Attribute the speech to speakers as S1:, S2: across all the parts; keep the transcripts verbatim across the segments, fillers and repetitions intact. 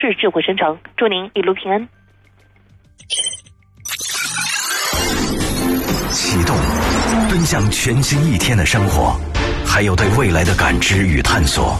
S1: 是智慧生成，祝您一路平安。
S2: 启动，奔向全新一天的生活，还有对未来的感知与探索。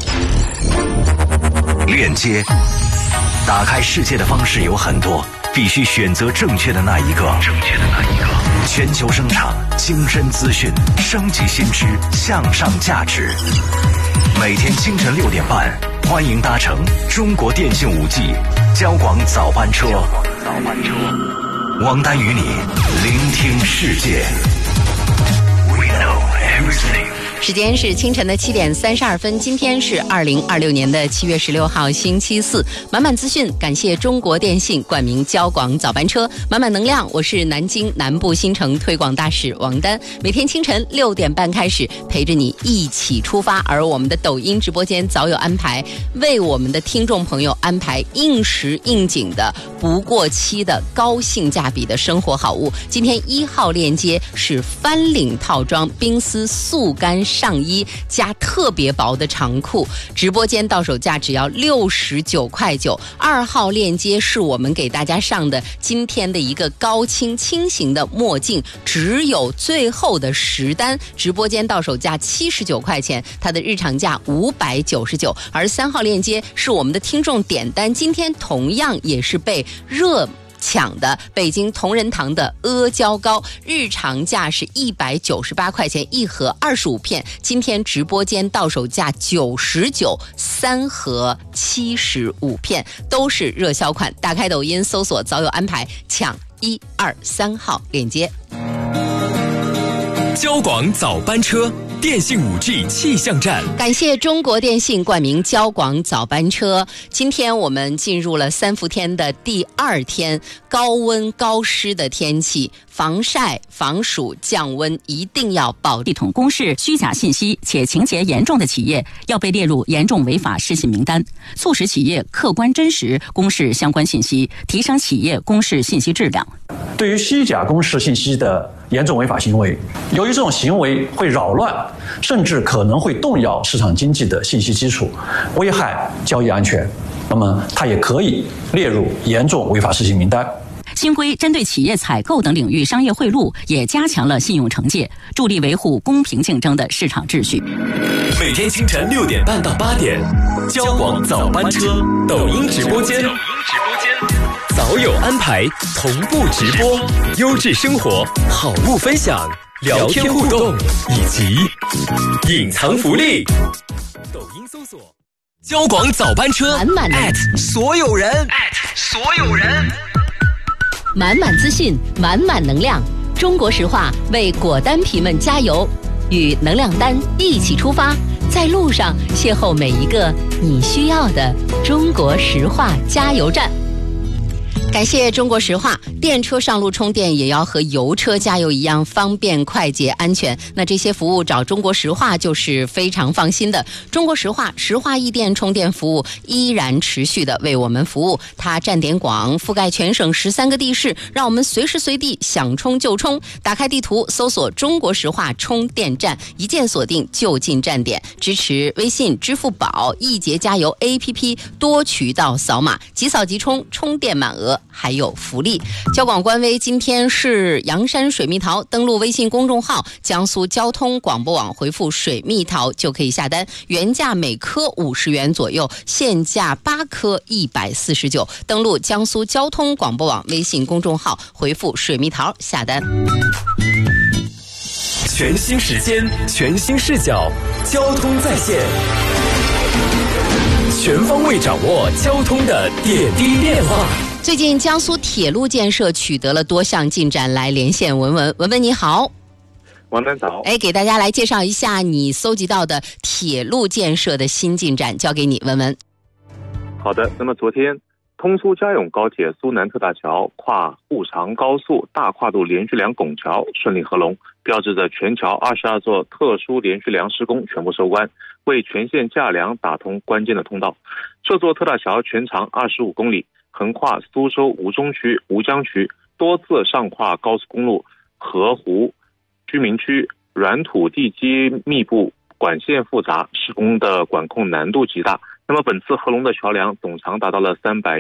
S2: 链接，打开世界的方式有很多，必须选择正确的那一个。正确的那一个。全球生产，精深资讯，升级新知，向上价值。每天清晨六点半，欢迎搭乘中国电信五 G 交广早班车。早班车，王丹与你聆听世界。We know everything。
S3: 时间是清晨的七点三十二分，今天是二零二六年的七月十六号，星期四。满满资讯，感谢中国电信冠名交广早班车，满满能量。我是南京南部新城推广大使王丹，每天清晨六点半开始，陪着你一起出发。而我们的抖音直播间早有安排，为我们的听众朋友安排应时应景的、不过期的、高性价比的生活好物。今天一号链接是翻领套装冰丝速干上衣加特别薄的长裤，直播间到手价只要六十九块九。二号链接是我们给大家上的今天的一个高清轻型的墨镜，只有最后的十单，直播间到手价七十九块钱，它的日常价五百九十九。而三号链接是我们的听众点单，今天同样也是被热抢的北京同仁堂的阿胶糕，日常价是一百九十八块钱一盒二十五片，今天直播间到手价九十九，三盒七十五片，都是热销款。打开抖音搜索早有安排，抢一二三号链接。
S4: 交广早班车，电信 五 G 气象站，
S3: 感谢中国电信冠名交广早班车。今天我们进入了三伏天的第二天，高温高湿的天气，防晒防暑降温一定要保。
S5: 系统公示虚假信息且情节严重的企业要被列入严重违法失信名单，促使企业客观真实公示相关信息，提升企业公示信息质量。
S6: 对于虚假公示信息的严重违法行为，由于这种行为会扰乱甚至可能会动摇市场经济的信息基础，危害交易安全，那么它也可以列入严重违法失信名单。
S5: 新规针对企业采购等领域商业贿赂也加强了信用惩戒，助力维护公平竞争的市场秩序。
S4: 每天清晨六点半到八点，交广早班车抖音直播间，早有安排，同步直播，优质生活好物分享，聊天互动以及隐藏福利。抖音搜索交广早班车，
S3: 满满的
S4: 所有人，所有人。
S3: 满满资讯，满满能量。中国石化为果丹皮们加油，与能量丹一起出发，在路上邂逅每一个你需要的中国石化加油站。感谢中国石化，电车上路充电也要和油车加油一样方便、快捷、安全。那这些服务找中国石化就是非常放心的。中国石化石化易电充电服务依然持续的为我们服务，它站点广，覆盖全省十三个地市，让我们随时随地想充就充。打开地图，搜索中国石化充电站，一键锁定就近站点，支持微信、支付宝、易捷加油 A P P 多渠道扫码，即扫即充，充电满额还有福利。交广官微今天是阳山水蜜桃，登录微信公众号江苏交通广播网，回复水蜜桃就可以下单，原价每颗五十元左右，现价八颗一百四十九。登录江苏交通广播网微信公众号，回复水蜜桃下单。
S4: 全新时间，全新视角，交通在线，全方位掌握交通的点滴变化。
S3: 最近江苏铁路建设取得了多项进展，来连线文文。文文你好。
S7: 王丹早。
S3: 哎，给大家来介绍一下你搜集到的铁路建设的新进展，交给你文文。
S7: 好的，那么昨天通苏嘉永高铁苏南特大桥跨沪长高速大跨度连续梁拱桥顺利合龙，标志着全桥二十二座特殊连续梁施工全部收官，为全线架梁打通关键的通道。这座特大桥全长二十五公里，横跨苏州吴中区、吴江区，多次上跨高速公路、河湖居民区，软土地基密布，管线复杂，施工的管控难度极大。 那么本次合龙的桥梁总长达到了三百